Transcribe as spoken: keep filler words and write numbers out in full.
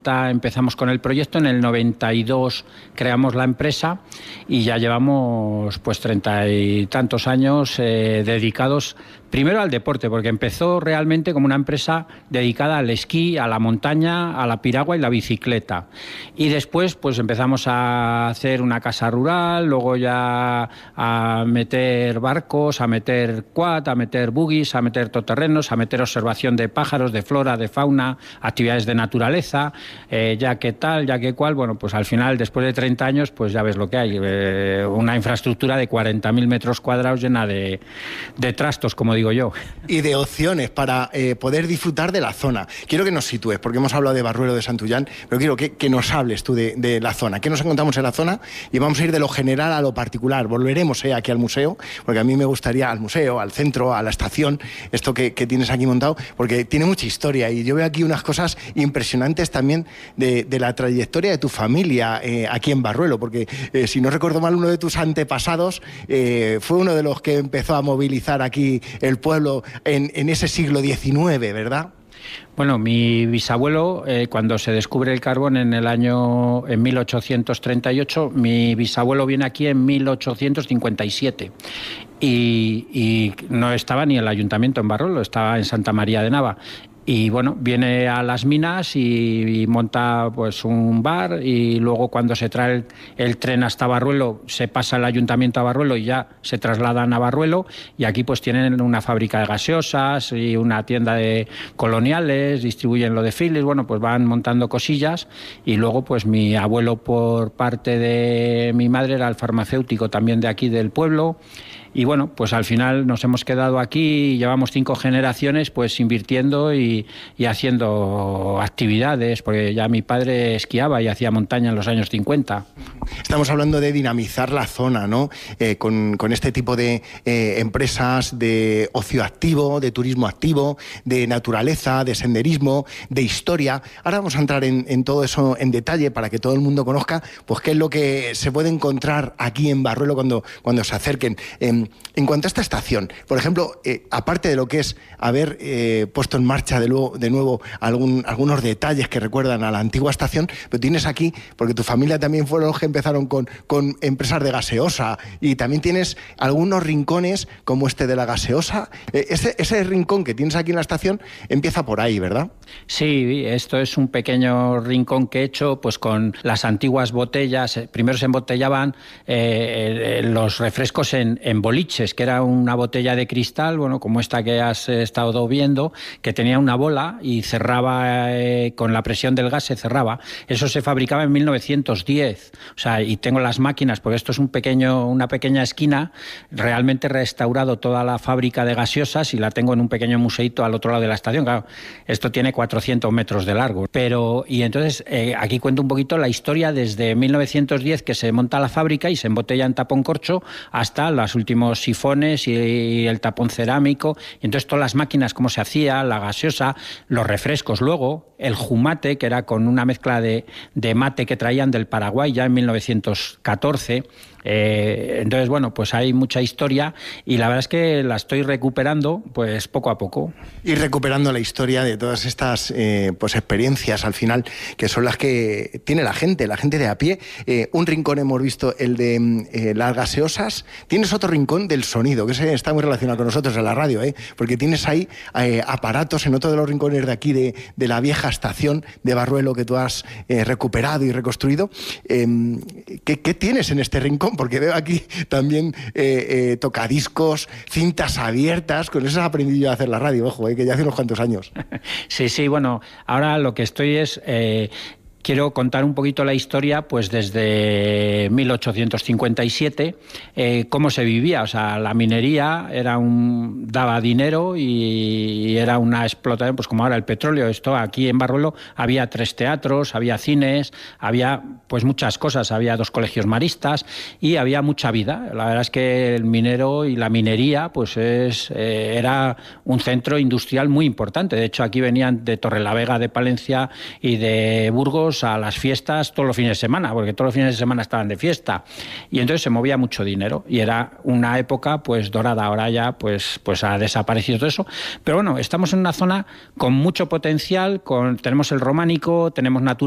Empezamos con el proyecto, en el noventa y dos creamos la empresa y ya llevamos pues treinta y tantos años eh, dedicados primero al deporte, porque empezó realmente como una empresa dedicada al esquí, a la montaña, a la piragua y la bicicleta. Y después pues empezamos a hacer una casa rural, luego ya a meter barcos, a meter quad, a meter buggies, a meter todoterrenos, a meter observación de pájaros, de flora, de fauna, actividades de naturaleza. Eh, ya que tal, ya que cual, bueno, pues al final, después de treinta años, pues ya ves lo que hay, eh, una infraestructura de cuarenta mil metros cuadrados llena de, de trastos, como digo yo. Y de opciones para eh, poder disfrutar de la zona. Quiero que nos sitúes, porque hemos hablado de Barruelo, de Santullán, pero quiero que, que nos hables tú de, de la zona. ¿Qué nos encontramos en la zona? Y vamos a ir de lo general a lo particular. Volveremos eh, aquí al museo, porque a mí me gustaría al museo, al centro, a la estación, esto que, que tienes aquí montado, porque tiene mucha historia y yo veo aquí unas cosas impresionantes también De, de la trayectoria de tu familia eh, aquí en Barruelo, porque eh, si no recuerdo mal, uno de tus antepasados eh, fue uno de los que empezó a movilizar aquí el pueblo en, en ese siglo diecinueve, ¿verdad? Bueno, mi bisabuelo, eh, cuando se descubre el carbón en el año en mil ochocientos treinta y ocho, mi bisabuelo viene aquí en mil ochocientos cincuenta y siete y, y no estaba ni el ayuntamiento en Barruelo, estaba en Santa María de Nava. Y bueno, viene a las minas y, y monta pues un bar, y luego cuando se trae el, el tren hasta Barruelo se pasa el ayuntamiento a Barruelo y ya se trasladan a Barruelo, y aquí pues tienen una fábrica de gaseosas y una tienda de coloniales, distribuyen lo de Philips, bueno, pues van montando cosillas. Y luego pues mi abuelo, por parte de mi madre, era el farmacéutico también de aquí del pueblo. Y bueno, pues al final nos hemos quedado aquí y llevamos cinco generaciones pues invirtiendo y, y haciendo actividades, porque ya mi padre esquiaba y hacía montaña en los años cincuenta. Estamos hablando de dinamizar la zona, ¿no? Eh, con, con este tipo de eh, empresas de ocio activo, de turismo activo, de naturaleza, de senderismo, de historia. Ahora vamos a entrar en, en todo eso en detalle para que todo el mundo conozca pues qué es lo que se puede encontrar aquí en Barruelo cuando, cuando se acerquen. Eh, En cuanto a esta estación, por ejemplo, eh, aparte de lo que es haber eh, puesto en marcha de, luego, de nuevo algún, algunos detalles que recuerdan a la antigua estación, pero tienes aquí, porque tu familia también fueron los que empezaron con, con empresas de gaseosa, y también tienes algunos rincones como este de la gaseosa. Eh, ese, ese rincón que tienes aquí en la estación empieza por ahí, ¿verdad? Sí, esto es un pequeño rincón que he hecho pues con las antiguas botellas. Primero se embotellaban eh, los refrescos en, en botellas, boliches, que era una botella de cristal, bueno, como esta que has estado viendo, que tenía una bola y cerraba eh, con la presión del gas, se cerraba. Eso se fabricaba en mil novecientos diez. O sea, y tengo las máquinas, porque esto es un pequeño, una pequeña esquina, realmente restaurado toda la fábrica de gaseosas, y la tengo en un pequeño museito al otro lado de la estación. Claro, esto tiene cuatrocientos metros de largo. Pero, y entonces, eh, aquí cuento un poquito la historia desde mil novecientos diez, que se monta la fábrica y se embotella en tapón corcho, hasta las últimas sifones y el tapón cerámico, y entonces todas las máquinas, cómo se hacía, la gaseosa, los refrescos, luego el jumate, que era con una mezcla de, de mate que traían del Paraguay ya en mil novecientos catorce. Eh, entonces, bueno, pues hay mucha historia y la verdad es que la estoy recuperando pues poco a poco. Y recuperando la historia de todas estas eh, pues experiencias al final, que son las que tiene la gente, la gente de a pie. Eh, un rincón hemos visto, el de eh, las gaseosas. Tienes otro rincón del sonido, que ese está muy relacionado con nosotros en la radio, ¿eh? Porque tienes ahí eh, aparatos en otro de los rincones de aquí, de, de la vieja estación de Barruelo, que tú has eh, recuperado y reconstruido. Eh, ¿qué, ¿Qué tienes en este rincón? Porque veo aquí también eh, eh, tocadiscos, cintas abiertas. Con eso has aprendido a hacer la radio, ojo, eh, que ya hace unos cuantos años. Sí, sí, bueno, ahora lo que estoy es... Eh, Quiero contar un poquito la historia, pues desde mil ochocientos cincuenta y siete, eh, cómo se vivía. O sea, la minería era un, daba dinero y era una explotación, pues como ahora el petróleo. Esto aquí en Barruelo había tres teatros, había cines, había pues muchas cosas, había dos colegios maristas y había mucha vida. La verdad es que el minero y la minería, pues es, eh, era un centro industrial muy importante. De hecho, aquí venían de Torrelavega, de Palencia y de Burgos a las fiestas todos los fines de semana, porque todos los fines de semana estaban de fiesta, y entonces se movía mucho dinero y era una época pues dorada. Ahora ya pues, pues ha desaparecido todo eso, pero bueno, estamos en una zona con mucho potencial, con, tenemos el románico, tenemos naturaleza.